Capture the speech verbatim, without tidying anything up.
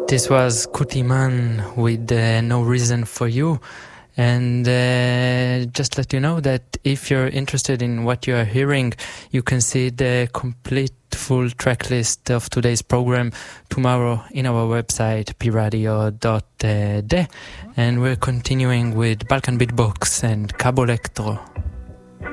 This was Kutiman with uh, No Reason For You. And uh, just let you know that if you're interested in what you are hearing, you can see the complete full track list of today's program tomorrow in our website, p radio dot d e. And we're continuing with Balkan Beatbox and Cabo Electro.